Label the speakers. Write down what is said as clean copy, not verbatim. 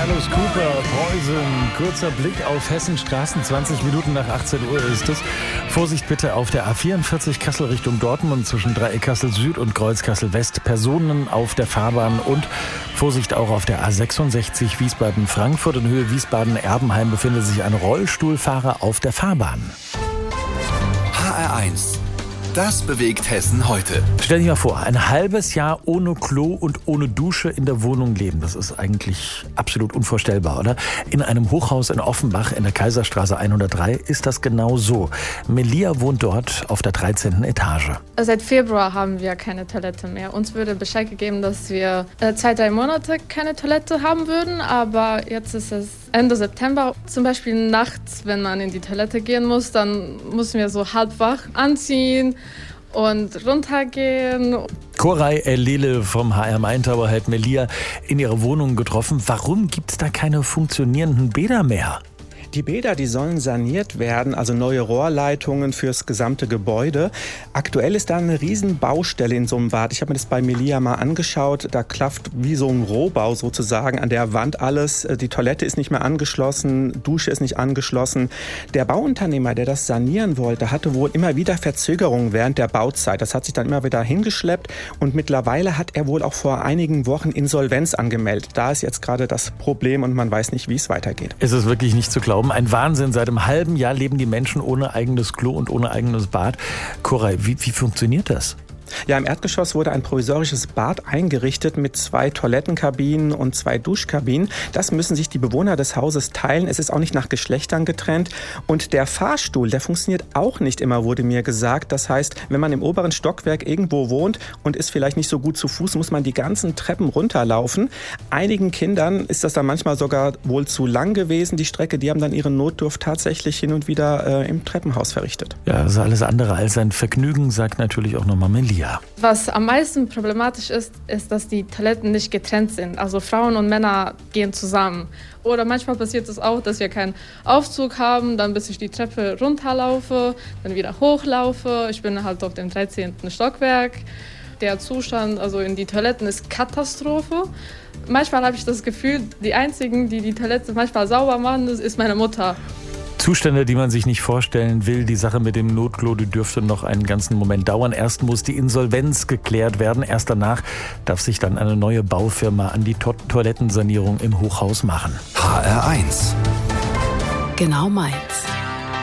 Speaker 1: Alice Cooper, Poison. Kurzer Blick auf Hessens Straßen, 20 Minuten nach 18 Uhr ist es. Vorsicht bitte auf der A44 Kassel Richtung Dortmund zwischen Dreieck Kassel Süd und Kreuz Kassel West. Personen auf der Fahrbahn und Vorsicht auch auf der A66 Wiesbaden-Frankfurt. In Höhe Wiesbaden-Erbenheim befindet sich ein Rollstuhlfahrer auf der Fahrbahn.
Speaker 2: HR1. Das bewegt Hessen heute.
Speaker 1: Stell dir mal vor, ein halbes Jahr ohne Klo und ohne Dusche in der Wohnung leben. Das ist eigentlich absolut unvorstellbar, oder? In einem Hochhaus in Offenbach in der Kaiserstraße 103 ist das genau so. Melia wohnt dort auf der 13. Etage.
Speaker 3: Seit Februar haben wir keine Toilette mehr. Uns wurde Bescheid gegeben, dass wir 2-3 Monate keine Toilette haben würden. Aber jetzt ist es Ende September. Zum Beispiel nachts, wenn man in die Toilette gehen muss, dann müssen wir so halb wach anziehen und runtergehen.
Speaker 1: Koray El-Lele vom HR Main Tower hat Melia in ihrer Wohnung getroffen. Warum gibt es da keine funktionierenden Bäder mehr?
Speaker 4: Die Bäder, die sollen saniert werden, also neue Rohrleitungen fürs gesamte Gebäude. Aktuell ist da eine riesen Baustelle in so einem Bad. Ich habe mir das bei Melia mal angeschaut. Da klafft wie so ein Rohbau sozusagen an der Wand alles. Die Toilette ist nicht mehr angeschlossen, Dusche ist nicht angeschlossen. Der Bauunternehmer, der das sanieren wollte, hatte wohl immer wieder Verzögerungen während der Bauzeit. Das hat sich dann immer wieder hingeschleppt und mittlerweile hat er wohl auch vor einigen Wochen Insolvenz angemeldet. Da ist jetzt gerade das Problem und man weiß nicht, wie es weitergeht.
Speaker 1: Es ist wirklich nicht zu glauben. Ein Wahnsinn. Seit einem halben Jahr leben die Menschen ohne eigenes Klo und ohne eigenes Bad. Koray, wie funktioniert das?
Speaker 4: Ja, im Erdgeschoss wurde ein provisorisches Bad eingerichtet mit 2 Toilettenkabinen und 2 Duschkabinen. Das müssen sich die Bewohner des Hauses teilen. Es ist auch nicht nach Geschlechtern getrennt. Und der Fahrstuhl, der funktioniert auch nicht immer, wurde mir gesagt. Das heißt, wenn man im oberen Stockwerk irgendwo wohnt und ist vielleicht nicht so gut zu Fuß, muss man die ganzen Treppen runterlaufen. Einigen Kindern ist das dann manchmal sogar wohl zu lang gewesen, die Strecke. Die haben dann ihre Notdurft tatsächlich hin und wieder im Treppenhaus verrichtet.
Speaker 1: Ja, das ist alles andere als ein Vergnügen, sagt natürlich auch nochmal Melia.
Speaker 3: Was am meisten problematisch ist, dass die Toiletten nicht getrennt sind. Also Frauen und Männer gehen zusammen. Oder manchmal passiert es auch, dass wir keinen Aufzug haben, dann bis ich die Treppe runterlaufe, dann wieder hochlaufe. Ich bin halt auf dem 13. Stockwerk. Der Zustand also in die Toiletten ist Katastrophe. Manchmal habe ich das Gefühl, die Einzigen, die die Toilette manchmal sauber machen, das ist meine Mutter.
Speaker 1: Zustände, die man sich nicht vorstellen will. Die Sache mit dem Notklo, die dürfte noch einen ganzen Moment dauern. Erst muss die Insolvenz geklärt werden. Erst danach darf sich dann eine neue Baufirma an die Toilettensanierung im Hochhaus machen.
Speaker 2: HR1.
Speaker 5: Genau meins.